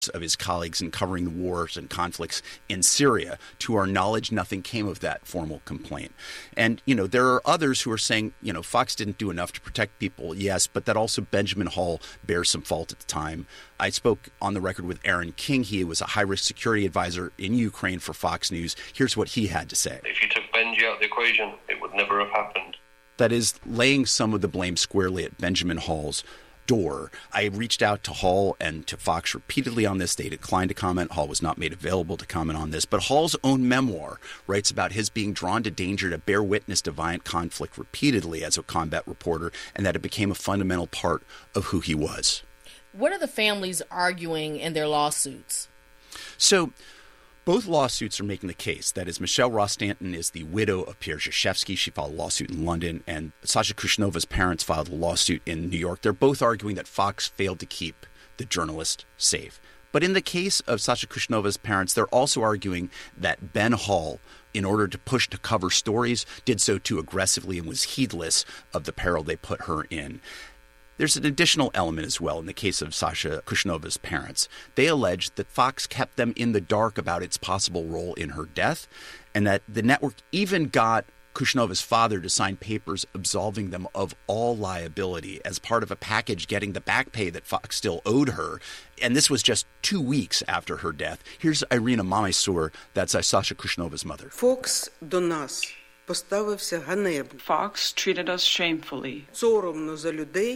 of his colleagues in covering the wars and conflicts in Syria. To our knowledge, nothing came of that formal complaint. And, there are others who are saying, Fox didn't do enough to protect people, yes, but that also Benjamin Hall bears some fault at the time. I spoke on the record with Aaron King. He was a high-risk security advisor in Ukraine for Fox News. Here's what he had to say. If you took Benji out of the equation, it would never have happened. That is laying some of the blame squarely at Benjamin Hall's door. I reached out to Hall and to Fox repeatedly on this. They declined to comment. Hall was not made available to comment on this. But Hall's own memoir writes about his being drawn to danger to bear witness to violent conflict repeatedly as a combat reporter, and that it became a fundamental part of who he was. What are the families arguing in their lawsuits? So both lawsuits are making the case. That is, Michelle Ross-Stanton is the widow of Pierre Zhyszewski. She filed a lawsuit in London, and Sasha Kushnova's parents filed a lawsuit in New York. They're both arguing that Fox failed to keep the journalist safe. But in the case of Sasha Kushnova's parents, they're also arguing that Ben Hall, in order to push to cover stories, did so too aggressively and was heedless of the peril they put her in. There's an additional element as well in the case of Sasha Kushnova's parents. They allege that Fox kept them in the dark about its possible role in her death, and that the network even got Kushnova's father to sign papers absolving them of all liability as part of a package getting the back pay that Fox still owed her. And this was just 2 weeks after her death. Here's Irina Mamaysur, that's Sasha Kushnova's mother. Fox до нас поставився ганебно. Fox treated us shamefully. Соромно за людей,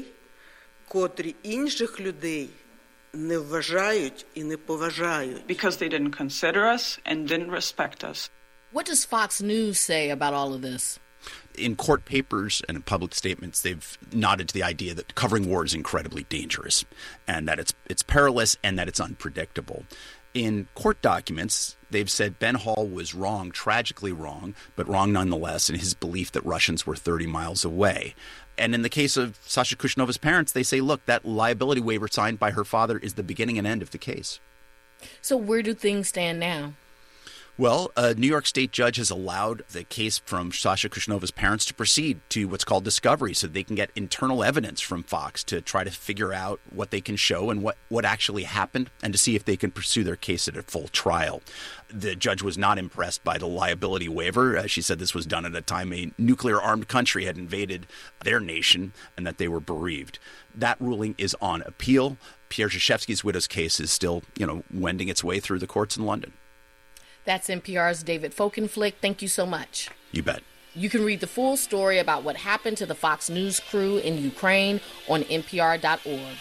котрі інших людей не вважають і не поважають. Because they didn't consider us and didn't respect us. What does Fox News say about all of this? In court papers and in public statements, they've nodded to the idea that covering war is incredibly dangerous and that it's perilous and that it's unpredictable. In court documents, they've said Ben Hall was wrong, tragically wrong, but wrong nonetheless in his belief that Russians were 30 miles away. And in the case of Sasha Kushnova's parents, they say, look, that liability waiver signed by her father is the beginning and end of the case. So where do things stand now? Well, a New York State judge has allowed the case from Sasha Kushnova's parents to proceed to what's called discovery so they can get internal evidence from Fox to try to figure out what they can show and what actually happened and to see if they can pursue their case at a full trial. The judge was not impressed by the liability waiver. She said this was done at a time a nuclear-armed country had invaded their nation and that they were bereaved. That ruling is on appeal. Pierre Zhyszewski's widow's case is still, wending its way through the courts in London. That's NPR's David Folkenflik. Thank you so much. You bet. You can read the full story about what happened to the Fox News crew in Ukraine on NPR.org.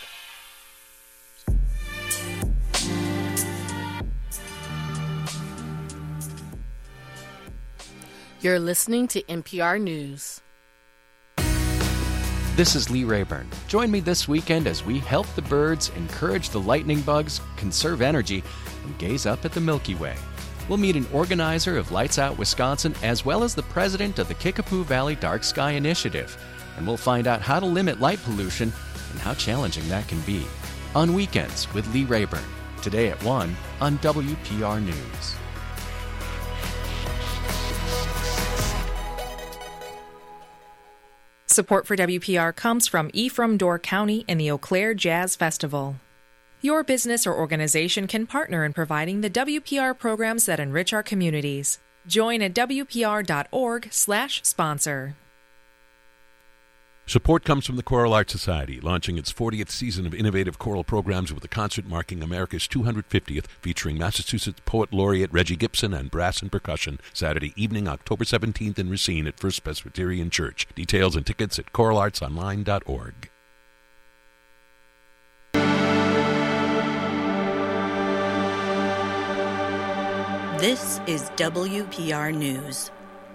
You're listening to NPR News. This is Lee Rayburn. Join me this weekend as we help the birds, encourage the lightning bugs, conserve energy, and gaze up at the Milky Way. We'll meet an organizer of Lights Out Wisconsin as well as the president of the Kickapoo Valley Dark Sky Initiative. And we'll find out how to limit light pollution and how challenging that can be. On Weekends with Lee Rayburn, today at 1 on WPR News. Support for WPR comes from Ephraim Door County and the Eau Claire Jazz Festival. Your business or organization can partner in providing the WPR programs that enrich our communities. Join at WPR.org/sponsor. Support comes from the Choral Arts Society, launching its 40th season of innovative choral programs with a concert marking America's 250th, featuring Massachusetts Poet Laureate Reggie Gibson and brass and percussion, Saturday evening, October 17th in Racine at First Presbyterian Church. Details and tickets at choralartsonline.org. This is WPR News.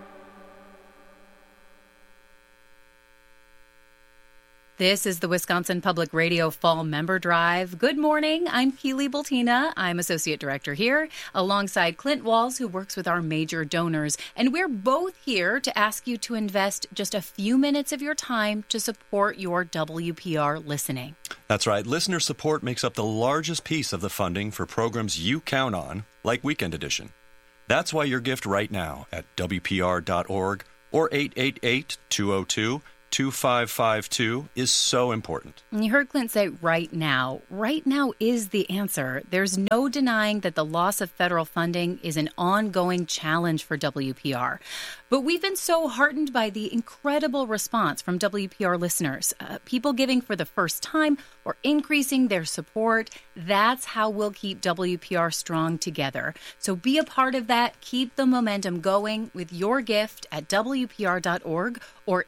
This is the Wisconsin Public Radio Fall Member Drive. Good morning. I'm Keely Bultina. I'm Associate Director here, alongside Clint Walls, who works with our major donors. And we're both here to ask you to invest just a few minutes of your time to support your WPR listening. That's right. Listener support makes up the largest piece of the funding for programs you count on, like Weekend Edition. That's why your gift right now at WPR.org or 888-202 252-2552 is so important. And you heard Clint say right now. Right now is the answer. There's no denying that the loss of federal funding is an ongoing challenge for WPR. But we've been so heartened by the incredible response from WPR listeners. People giving for the first time or increasing their support. That's how we'll keep WPR strong together. So be a part of that. Keep the momentum going with your gift at WPR.org or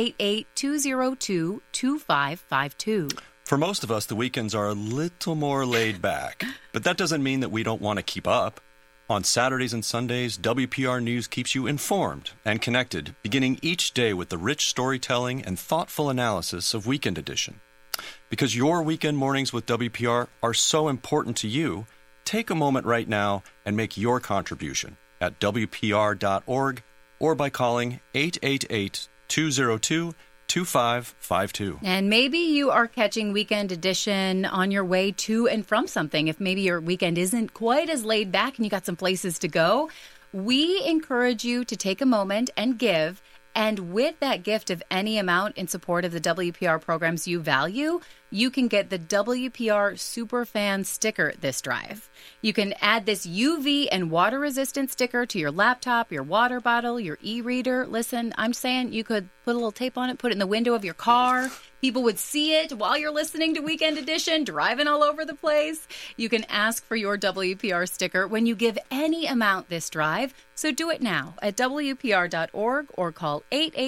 888-202-2552. For most of us, the weekends are a little more laid back. But that doesn't mean that we don't want to keep up. On Saturdays and Sundays, WPR News keeps you informed and connected, beginning each day with the rich storytelling and thoughtful analysis of Weekend Edition. Because your weekend mornings with WPR are so important to you, take a moment right now and make your contribution at WPR.org or by calling 888-202-2552. And maybe you are catching Weekend Edition on your way to and from something. If maybe your weekend isn't quite as laid back and you got some places to go, we encourage you to take a moment and give. And with that gift of any amount in support of the WPR programs you value, you can get the WPR Superfan sticker this drive. You can add this UV and water-resistant sticker to your laptop, your water bottle, your e-reader. Listen, I'm saying you could put a little tape on it, put it in the window of your car. People would see it while you're listening to Weekend Edition, driving all over the place. You can ask for your WPR sticker when you give any amount this drive. So do it now at WPR.org or call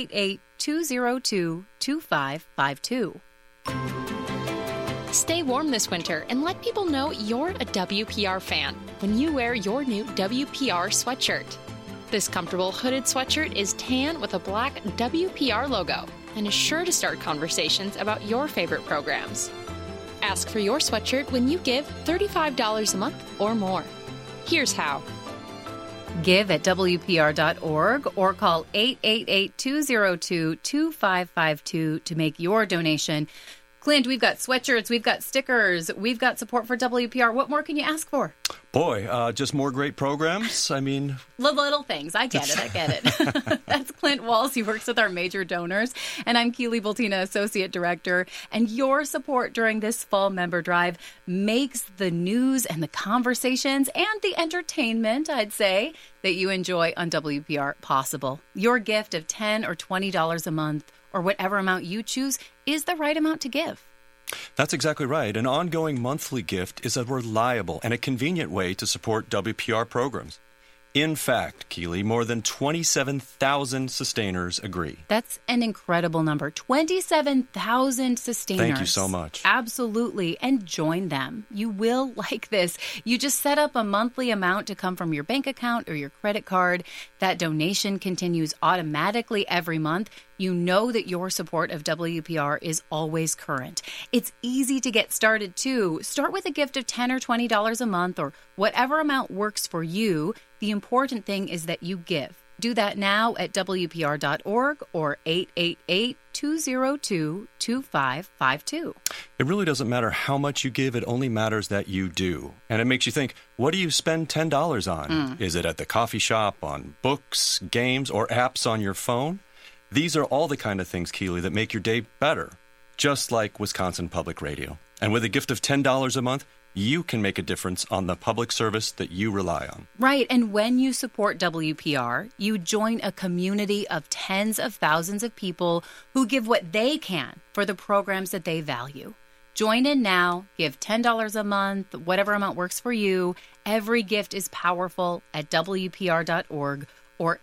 888-202-2552. Stay warm this winter and let people know you're a WPR fan when you wear your new WPR sweatshirt. This comfortable hooded sweatshirt is tan with a black WPR logo and is sure to start conversations about your favorite programs. Ask for your sweatshirt when you give $35 a month or more. Here's how. Give at WPR.org or call 888-202-2552 to make your donation. Clint, we've got sweatshirts, we've got stickers, we've got support for WPR. What more can you ask for? Boy, just more great programs. I mean... Little things. I get it. That's Clint Walls. He works with our major donors. And I'm Keely Bultina, Associate Director. And your support during this fall member drive makes the news and the conversations and the entertainment, I'd say, that you enjoy on WPR possible. Your gift of $10 or $20 a month or whatever amount you choose is the right amount to give. That's exactly right. An ongoing monthly gift is a reliable and a convenient way to support WPR programs. In fact, Keely, more than 27,000 sustainers agree. That's an incredible number. 27,000 sustainers. Thank you so much. Absolutely. And join them. You will like this. You just set up a monthly amount to come from your bank account or your credit card. That donation continues automatically every month. You know that your support of WPR is always current. It's easy to get started, too. Start with a gift of $10 or $20 a month or whatever amount works for you. The important thing is that you give. Do that now at WPR.org or 888-202-2552. It really doesn't matter how much you give. It only matters that you do. And it makes you think, what do you spend $10 on? Is it at the coffee shop, on books, games, or apps on your phone? These are all the kind of things, Keely, that make your day better, just like Wisconsin Public Radio. And with a gift of $10 a month, you can make a difference on the public service that you rely on. Right, and when you support WPR, you join a community of tens of thousands of people who give what they can for the programs that they value. Join in now, give $10 a month, whatever amount works for you. Every gift is powerful at WPR.org or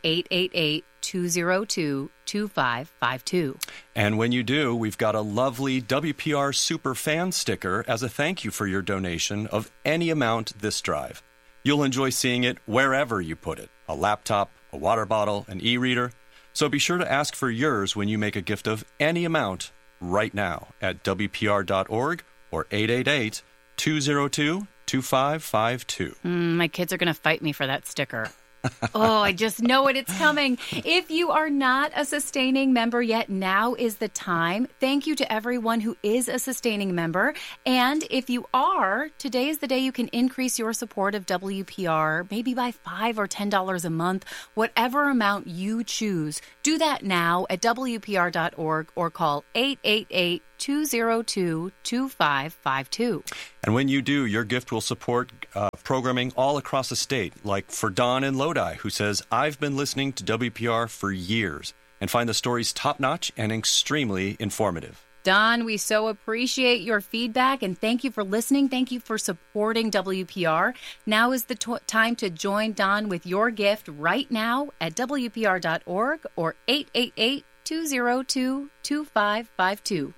888-202-2552. And when you do, we've got a lovely WPR Super Fan sticker as a thank you for your donation of any amount this drive. You'll enjoy seeing it wherever you put it, a laptop, a water bottle, an e-reader. So be sure to ask for yours when you make a gift of any amount right now at WPR.org or 888-202-2552. My kids are going to fight me for that sticker. Oh, I just know it. It's coming. If you are not a sustaining member yet, now is the time. Thank you to everyone who is a sustaining member. And if you are, today is the day you can increase your support of WPR, maybe by $5 or $10 a month, whatever amount you choose. Do that now at WPR.org or call 888-202-2552. And when you do, your gift will support programming all across the state, like for Don in Lodi, who says, I've been listening to WPR for years and find the stories top-notch and extremely informative. Don, we so appreciate your feedback and thank you for listening. Thank you for supporting WPR. Now is the time to join Don with your gift right now at WPR.org or 888-202-2552.